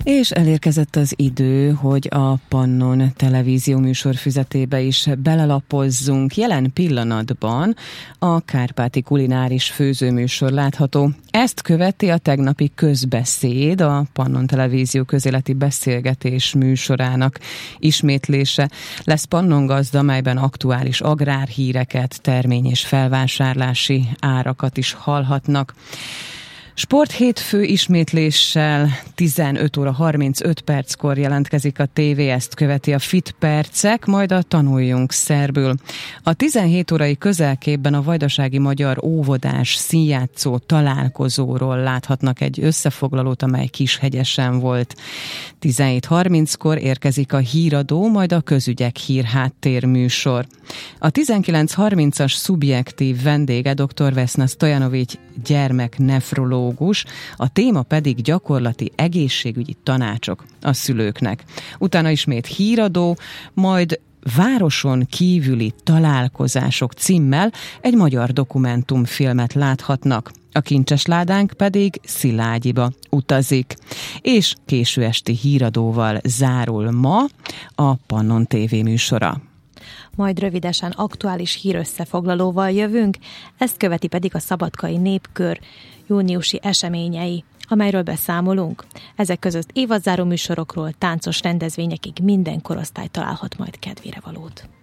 És elérkezett az idő, hogy a Pannon televízió műsorfüzetébe is belelapozzunk. Jelen pillanatban a Kárpáti kulináris főzőműsor látható. Ezt követi a tegnapi közbeszéd, a Pannon televízió közéleti beszélgetés műsorának ismétlése. Lesz Pannon gazda, melyben aktuális agrárhíreket, termény- és felvásárlási árakat is hallhatnak. Sport hétfő ismétléssel 15 óra 35 perckor jelentkezik a tévé, ezt követi a Fit percek, majd a Tanuljunk szerbül. A 17 órai közelképben a vajdasági magyar óvodás színjátszó találkozóról láthatnak egy összefoglalót, amely Kishegyesen volt. 17:30-kor érkezik a híradó, majd a közügyek hírháttér műsor. A 19:30-as szubjektív vendége dr. Vesna Stojanovics gyermeknefrológus, a téma pedig gyakorlati egészségügyi tanácsok a szülőknek. Utána ismét híradó, majd városon kívüli találkozások címmel egy magyar dokumentumfilmet láthatnak. A Kincsesládánk pedig Szilágyiba utazik. És késő esti híradóval zárul ma a Pannon TV műsora. Majd rövidesen aktuális hírösszefoglalóval jövünk, ezt követi pedig a Szabadkai Népkör júniusi eseményei, amelyről beszámolunk. Ezek között évadzáró műsorokról, táncos rendezvényekig minden korosztály találhat majd kedvére valót.